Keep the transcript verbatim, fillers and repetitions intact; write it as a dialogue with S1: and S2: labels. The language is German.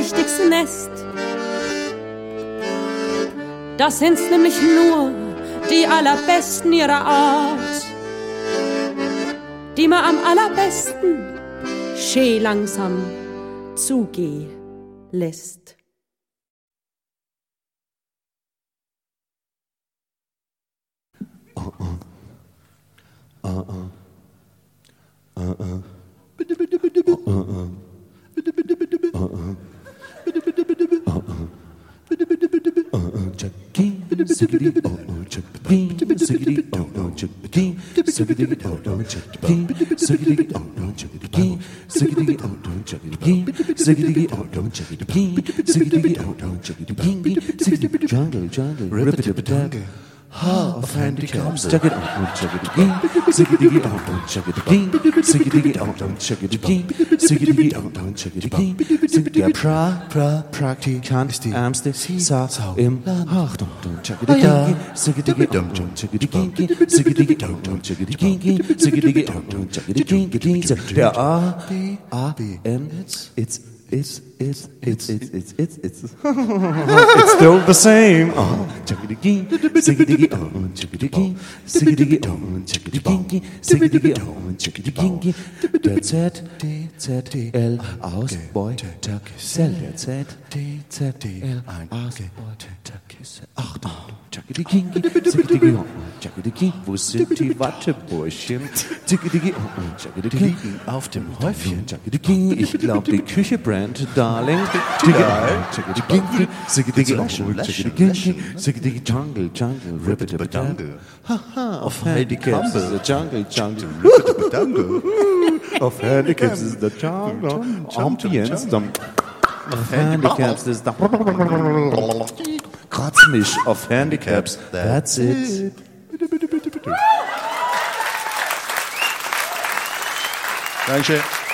S1: richtiges Nest. Das sind's nämlich nur die allerbesten ihrer Art, die man am allerbesten schön langsam zugehen lässt.
S2: Oh, oh. Oh, oh. Oh, oh. Oh, oh. Oh, oh. Jungle, jungle, rip-a-dip-a-dip. Half of handicaps, check it out, check it again, check it out, check it again, check it out, check it again, check it out, check it again, check it pra, pra, praktikant, ärmste Sau im Achtung, check it again, check it out, check it again, check it out, check it again, check it out, check it again, der A, A, M, it's, it's, It's, it's, it's, it's, it's, it's, it's, it's still the same. Oh, check it again, check it again, check it again, check it again, check it again, check it again, check it again. Der Z, D, Z, D, L, aus, Boy, Tag, Cell, der Z, D, Z, D, L, aus, Boy, Tag, Cell. Achtung, check it again, check it again, check it again. Wo sind die Wattebäuschen? Check it again, check it again. Die liegen auf dem Häufchen. Check it again. Ich glaub, die Küche Brand, Darling. Check it again, check it again, check it again, check it again. Jungle, jungle, rip-a-dip-a-dungle. Haha, auf Handicaps is the jungle, jungle, rip-a-dip-a-dungle. Auf Handicaps is the jungle, Ambience, auf Handicaps is the Kratzmisch auf Handicaps, that's it.
S3: Danke.